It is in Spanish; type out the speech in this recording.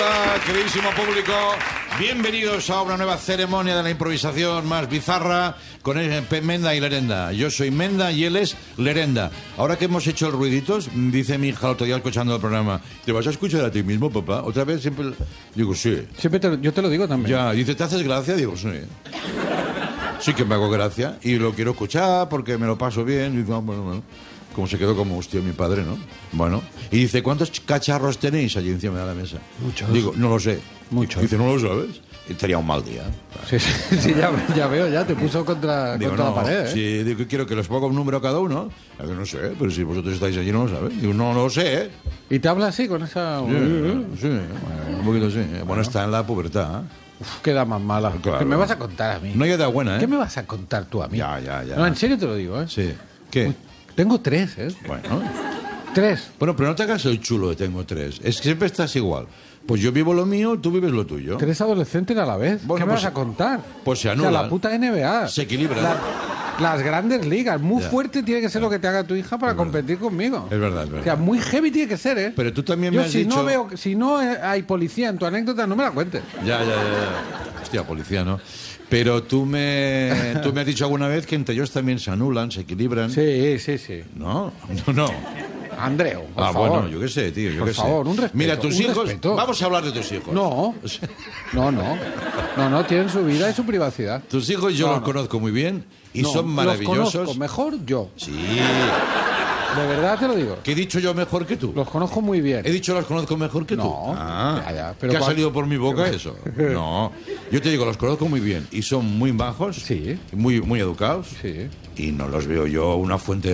Hola, queridísimo público. Bienvenidos a una nueva ceremonia de la improvisación más bizarra con Menda y Lerenda. Yo soy Menda y él es Lerenda. Ahora que hemos hecho el ruiditos, dice mi hija el otro día escuchando el programa, ¿te vas a escuchar a ti mismo, papá? Otra vez siempre... Digo, sí. Siempre yo te lo digo también. Ya, dice, ¿te haces gracia? Digo, sí. Sí que me hago gracia y lo quiero escuchar porque me lo paso bien. Y digo, bueno. Como se quedó como hostia mi padre, ¿no? Bueno. Y dice, ¿cuántos cacharros tenéis allí encima de la mesa? Muchos. Digo, no lo sé. Muchos. Dice, ¿no lo sabes? Y tenía un mal día. Sí, ya veo, ya te puso contra la pared, ¿eh? Sí, digo, quiero que les ponga un número a cada uno. Digo, no sé, pero si vosotros estáis allí no lo sabéis. Digo, no lo sé, ¿eh? ¿Y te habla así con esa...? Sí, un poquito así. Bueno, está en la pubertad, ¿eh? Uf, queda más mala. Claro. ¿Qué me vas a contar a mí? No hay edad buena, ¿eh? ¿Qué me vas a contar tú a mí? Ya. No, en serio te lo digo, ¿eh? Sí. ¿Qué? Uy, tengo 3, ¿eh? Bueno. 3. Bueno, pero no te hagas el chulo de tengo 3. Es que siempre estás igual. Pues yo vivo lo mío, tú vives lo tuyo. 3 adolescentes a la vez. Bueno, ¿Qué me pues vas a contar? pues se O anulan. sea, la puta NBA. Se equilibra. Las grandes ligas. Muy Ya. fuerte tiene que ser lo que te haga tu hija para competir conmigo. Es verdad. O sea, muy heavy tiene que ser, ¿eh? Pero tú también me Yo has si dicho... no veo, si no hay policía en tu anécdota, no me la cuentes. Ya. Hostia, policía, ¿no? Pero tú me has dicho alguna vez que entre ellos también se anulan, se equilibran. Sí. No. Andreu, por favor. Bueno, yo qué sé, tío, yo Por qué sé. favor, un respeto. Mira, tus un hijos... respeto. Vamos a hablar de tus hijos. No, tienen su vida y su privacidad. Tus hijos yo los conozco muy bien y No, son maravillosos. Los conozco mejor yo. Sí. De verdad te lo digo. ¿Qué he dicho yo mejor que tú? Los conozco muy bien. He dicho los conozco mejor que tú. No. Ya, pero ¿Qué ha cuando- salido por mi boca eso? No. Yo te digo, los conozco muy bien y son muy majos. Sí. Muy educados. Sí. Y no los veo yo una fuente